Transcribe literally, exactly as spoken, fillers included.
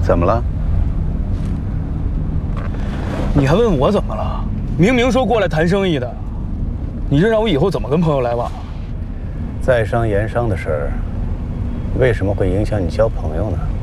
怎么了？ 你还问我怎么了？明明说过来谈生意的，你这让我以后怎么跟朋友来往？ 在商言商的事儿，为什么会影响你交朋友呢？